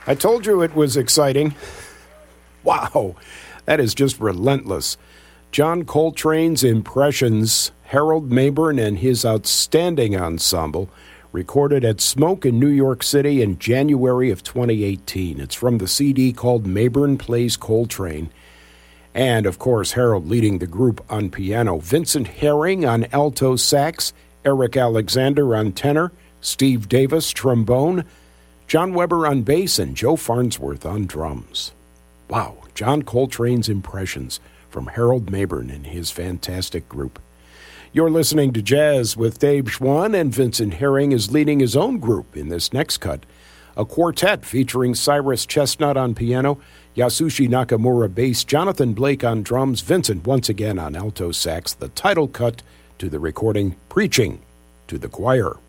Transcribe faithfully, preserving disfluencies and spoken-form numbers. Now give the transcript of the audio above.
I told you it was exciting. Wow, that is just relentless. John Coltrane's Impressions, Harold Mabern and his outstanding ensemble, recorded at Smoke in New York City in January of twenty eighteen. It's from the C D called Mabern Plays Coltrane. And, of course, Harold leading the group on piano. Vincent Herring on alto sax, Eric Alexander on tenor, Steve Davis trombone, John Weber on bass, and Joe Farnsworth on drums. Wow, John Coltrane's Impressions from Harold Mabern and his fantastic group. You're listening to Jazz with Dave Schwann, and Vincent Herring is leading his own group in this next cut. A quartet featuring Cyrus Chestnut on piano, Yasushi Nakamura bass, Jonathan Blake on drums, Vincent once again on alto sax, the title cut to the recording, Preaching to the Choir.